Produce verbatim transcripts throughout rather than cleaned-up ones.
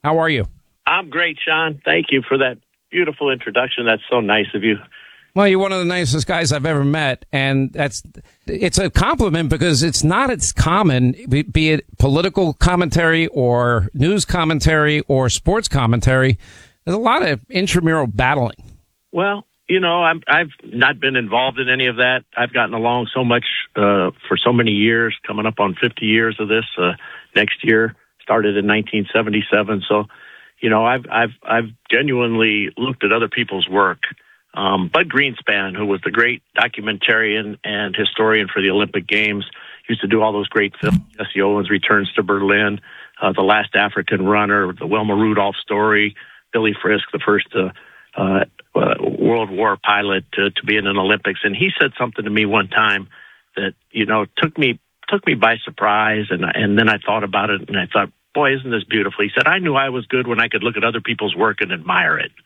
How are you? I'm great, Sean. Thank you for that beautiful introduction. That's so nice of you. Well, you're one of the nicest guys I've ever met, and that's it's a compliment because it's not as common, be it political commentary or news commentary or sports commentary. There's a lot of intramural battling. Well, you know, I'm, I've not been involved in any of that. I've gotten along so much uh, for so many years, coming up on fifty years of this uh, next year. Started in nineteen seventy-seven, so you know, I've I've I've genuinely looked at other people's work. Um, Bud Greenspan, who was the great documentarian and historian for the Olympic Games, used to do all those great films. Jesse Owens Returns to Berlin, uh, The Last African Runner, the Wilma Rudolph story, Billy Frisk, the first uh, uh, uh, World War pilot to, to be in an Olympics. And he said something to me one time that, you know, took me took me by surprise. And, and then I thought about it, and I thought, boy, isn't this beautiful? He said, I knew I was good when I could look at other people's work and admire it.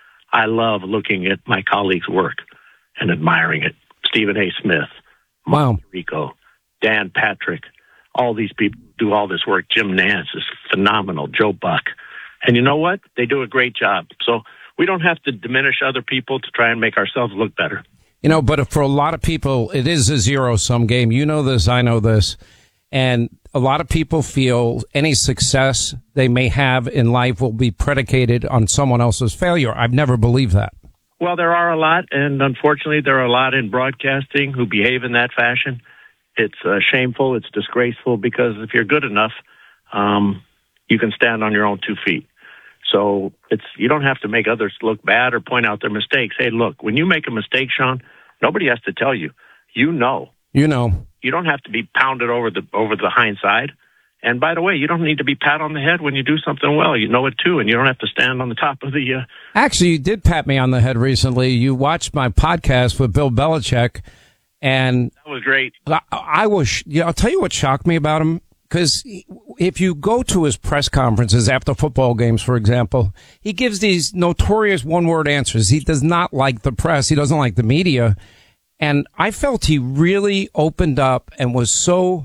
I love looking at my colleagues' work and admiring it. Stephen A. Smith, wow. Mark Rico, Dan Patrick, all these people do all this work. Jim Nance is phenomenal. Joe Buck. And you know what? They do a great job. So we don't have to diminish other people to try and make ourselves look better. You know, but for a lot of people, it is a zero-sum game. You know this, I know this. And a lot of people feel any success they may have in life will be predicated on someone else's failure. I've never believed that. Well, there are a lot, and unfortunately, there are a lot in broadcasting who behave in that fashion. It's uh, shameful. It's disgraceful because if you're good enough, um, you can stand on your own two feet. So it's you don't have to make others look bad or point out their mistakes. Hey, look, when you make a mistake, Sean, nobody has to tell you. You know. You know. You don't have to be pounded over the over the hindside. And by the way, you don't need to be pat on the head when you do something well. You know it too, and you don't have to stand on the top of the. Uh... Actually, you did pat me on the head recently. You watched my podcast with Bill Belichick, and that was great. I, I was. Yeah, I'll tell you what shocked me about him. Because if you go to his press conferences after football games, for example, he gives these notorious one-word answers. He does not like the press. He doesn't like the media. And I felt he really opened up and was so,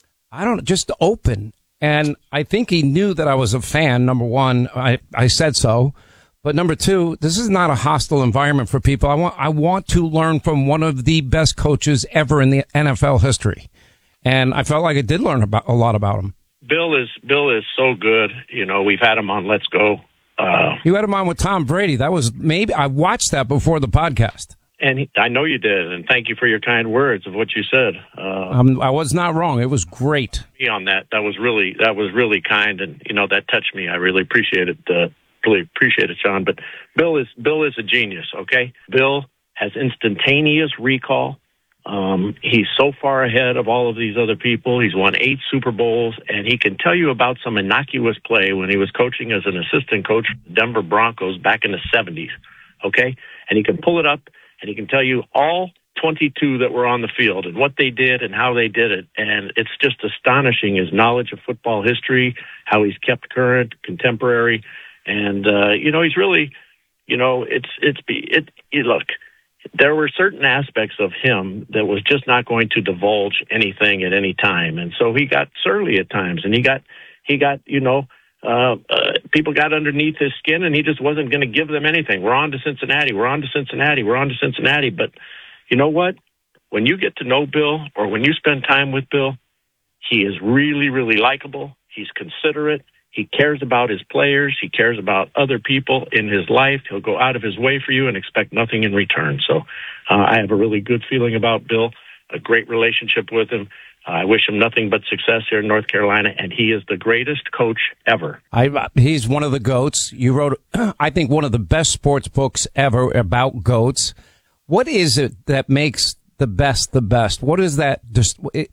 I don't know, just open. And I think he knew that I was a fan, number one. I, I said so. But number two, this is not a hostile environment for people. I want, I want to learn from one of the best coaches ever in the N F L history. And I felt like I did learn about a lot about him. Bill is Bill is so good. You know, we've had him on Let's Go. Uh, you had him on with Tom Brady. That was maybe I watched that before the podcast. And he, I know you did. And thank you for your kind words of what you said. Uh, um, I was not wrong. It was great. Me on that. That was really that was really kind, and you know that touched me. I really appreciate it. Uh, really appreciate it, Sean. But Bill is Bill is a genius. Okay, Bill has instantaneous recall. Um, he's so far ahead of all of these other people. He's won eight Super Bowls, and he can tell you about some innocuous play when he was coaching as an assistant coach for the Denver Broncos back in the seventies, okay? And he can pull it up, and he can tell you all twenty-two that were on the field and what they did and how they did it. And it's just astonishing, his knowledge of football history, how he's kept current, contemporary. And, uh, you know, he's really, you know, it's, it's, it, it look, there were certain aspects of him that was just not going to divulge anything at any time. And so he got surly at times, and he got, he got, you know, uh, uh, people got underneath his skin, and he just wasn't going to give them anything. We're on to Cincinnati. We're on to Cincinnati. We're on to Cincinnati. But you know what? When you get to know Bill, or when you spend time with Bill, he is really, really likable. He's considerate. He cares about his players. He cares about other people in his life. He'll go out of his way for you and expect nothing in return. So uh, I have a really good feeling about Bill, a great relationship with him. Uh, I wish him nothing but success here in North Carolina, and he is the greatest coach ever. I, he's one of the GOATs. You wrote, I think, one of the best sports books ever about GOATs. What is it that makes the best the best? What is that? Just, it,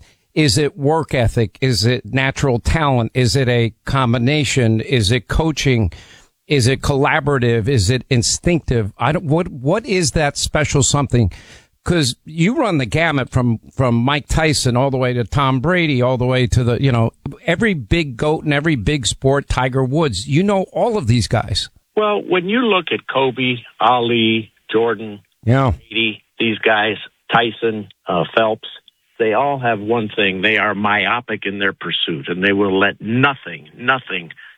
Is it work ethic? Is it natural talent? Is it a combination? Is it coaching? Is it collaborative? Is it instinctive? I don't, what, what is that special something? Cause you run the gamut from, from Mike Tyson all the way to Tom Brady, all the way to the, you know, every big GOAT and every big sport, Tiger Woods. You know all of these guys. Well, when you look at Kobe, Ali, Jordan, yeah, Brady, these guys, Tyson, uh, Phelps, they all have one thing. They are myopic in their pursuit, and they will let nothing, nothing